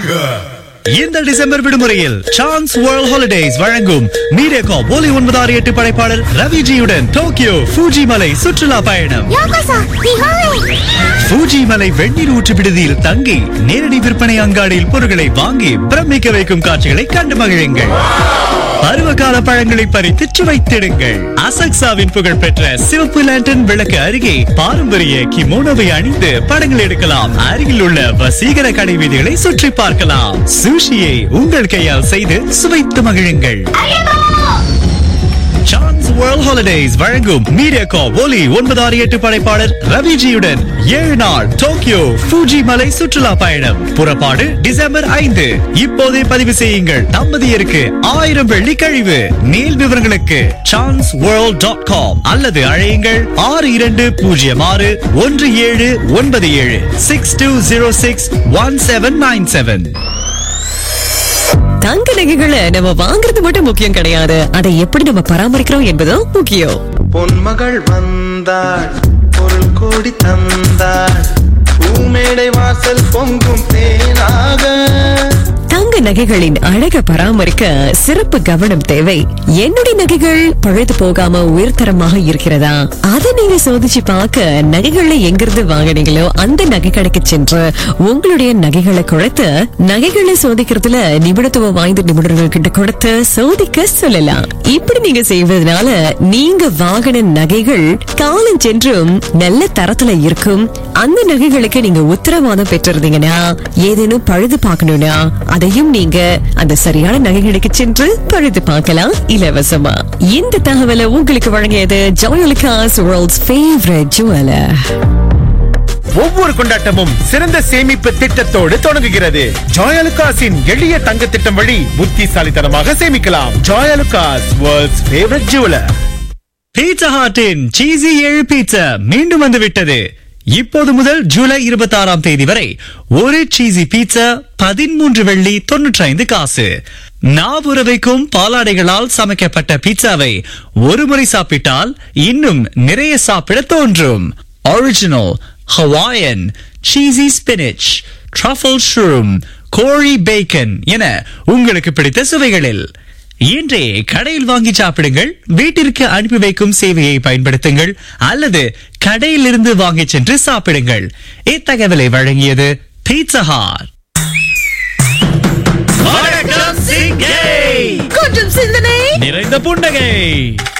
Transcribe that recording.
இந்த டிசம்பர் விடுமுறையில் chance world holidays வழங்கும் மீடியாகாப் ஒலி 968 படைப்பாளர் ரவிஜியுடன் டோக்கியோ ஃபூஜி மலை சுற்றுலா பயணம். ஃபூஜி மலை வெந்நீர் ஊற்று விடுதியில் தங்கி நேரடி விற்பனை அங்காடியில் பொருட்களை வாங்கி பிரமிக்க வைக்கும் காட்சிகளை கண்டு மகிழுங்கள். பருவகால பழங்களை பறித்து சுவைத்திடுங்கள். அசக்சாவின் புகழ்பெற்ற சிவப்பு லேண்டன் விளக்கு அருகே பாரம்பரிய கிமோனோவை அணிந்து படங்கள் எடுக்கலாம். அருகில் உள்ள வசீகர கடை வீதிகளை சுற்றி பார்க்கலாம். சுஷியை உங்கள் கையால் செய்து சுவைத்து மகிழுங்கள். சான்ஸ் வேர்ல்ட் ஹாலிடேஸ் வழங்கும் மீடியாகாப் ஒலி 968 படைப்பாளர் ரவிஜியுடன் 7 நாள் டோக்கியோ ஃபூஜி மலை சுற்றுலா பயணம். புறப்பாடு டிசம்பர் 5. இப்போதே பதிவு செய்யுங்கள். தம்பதியருக்கு 1000 வெள்ளி கழிவு. மேல் விவரங்களுக்கு chanceworld.com அல்லது அழையுங்கள் 62061797 62061797. தங்க நகைகளை நம்ம வாங்குறது மட்டும் முக்கியம் கிடையாது, அதை எப்படி நம்ம பராமரிக்கிறோம் என்பதும் முக்கியம். பொன்மகள் வந்தாள், பொருள் கோடி தந்தாள், பூமேடை வாசல் பொங்கும் தேனாக. தங்க நகைகளின் அழக பராமரிக்க சிறப்பு கவனம் தேவை. என்னுடைய நகைகள் பழுது போகாம உயர்தரமாக இருக்கிறதா, அதை நீங்க சோதிச்சு பார்க்க நகைகளை எங்கிருந்து வாங்கினீங்களோ அந்த நகை கடைக்கு சென்று உங்களுடைய நகைகளை கொடுத்து நகைகளை சோதிக்கிறதுல நிபுணத்துவம் வாய்ந்த நிபுணர்கள் கிட்ட கொடுத்து சோதிக்க சொல்லலாம். இப்படி நீங்க செய்வதனால நீங்க வாங்கின நகைகள் காலம் சென்றும் நல்ல தரத்துல இருக்கும். அந்த நகைகளுக்கு நீங்க உத்தரவாதம் பெற்றிருந்தீங்கன்னா ஏதேனும் பழுது பார்க்கணும்னா அதையும் நீங்க அந்த சரியான நகைகளுக்கு சென்று பழுது பார்க்கலாம் இலவசமா. இந்த தகவலை உங்களுக்கு வழங்கியது ஜாயலுகாஸ் வேர்ல்ட்ஸ் ஃபேவரட் ஜுவலர். ஒவ்வொரு கொண்டாட்டமும் சிறந்த சேமிப்பு திட்டத்தோடு தொடங்குகிறது. ஜாயலுகாஸின் எளிய தங்க திட்டம் வழி புத்திசாலித்தனமாக சேமிக்கலாம். Joyalukkas world's favourite jeweller. Pizza ஹாட்டின் சீசி 7 pizza மீண்டும் வந்துவிட்டது. இப்போது முதல் ஜூலை 26ஆம் தேதி வரை ஒரு சீசி பீட்சா 13 வெள்ளி 95 காசு. நாவுற வைக்கும் பாலாடைகளால் சமைக்கப்பட்ட பீட்சாவை ஒரு முறை சாப்பிட்டால் இன்னும் நிறைய சாப்பிட தோன்றும். Original Hawaiian, சீசி spinach, truffle shroom, கோழி பேக்கன் என உங்களுக்கு பிடித்த சுவைகளில் இன்றே கடையில் வாங்கி சாப்பிடுங்கள். வீட்டிற்கு அனுப்பி வைக்கும் சேவையை பயன்படுத்துங்கள் அல்லது கடையில் இருந்து வாங்கி சென்று சாப்பிடுங்கள். இத்தகவலை வழங்கியது பீட்சா ஹாட். கொஞ்சம் சிந்தனை நிறைந்த புன்னகை.